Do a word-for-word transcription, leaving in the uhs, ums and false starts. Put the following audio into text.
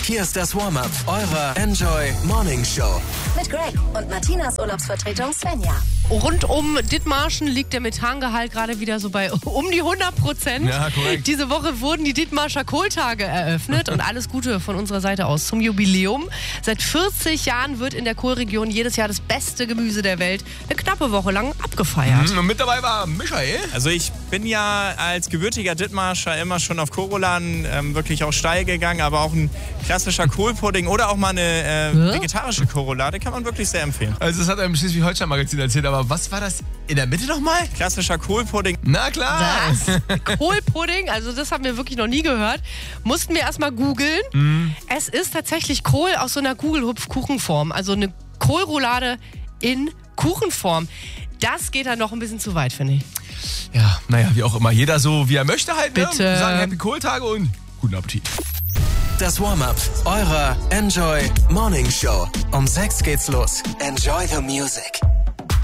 Hier ist das Warm-Up eurer Enjoy Morning Show. Mit Greg und Martinas Urlaubsvertretung Svenja. Rund um Dithmarschen liegt der Methangehalt gerade wieder so bei um die hundert Prozent. Ja, korrekt. Diese Woche wurden die Dithmarscher Kohltage eröffnet und alles Gute von unserer Seite aus zum Jubiläum. Seit vierzig Jahren wird in der Kohlregion jedes Jahr das beste Gemüse der Welt eine knappe Woche lang abgefeiert. Mhm, und mit dabei war Michael. Also ich bin ja als gebürtiger Dithmarscher immer schon auf Kohlrouladen ähm, wirklich auch steil gegangen, aber auch ein klassischer Kohlpudding oder auch mal eine äh, Ja? vegetarische Kohlroulade kann man wirklich sehr empfehlen. Also das hat er im Schleswig-Holstein-Magazin erzählt, aber was war das in der Mitte nochmal? Klassischer Kohlpudding. Na klar. Was? Kohlpudding? Also das haben wir wirklich noch nie gehört. Mussten wir erstmal googeln. Mhm. Es ist tatsächlich Kohl aus so einer Kugelhupf-Kuchenform. Also eine Kohlroulade in Kuchenform. Das geht dann noch ein bisschen zu weit, finde ich. Ja, naja, wie auch immer. Jeder so, wie er möchte halt. Ne? Bitte. Wir sagen Happy Kohltage und guten Appetit. Das Warm-Up eurer Enjoy Morning Show. Um sechs geht's los. Enjoy the music.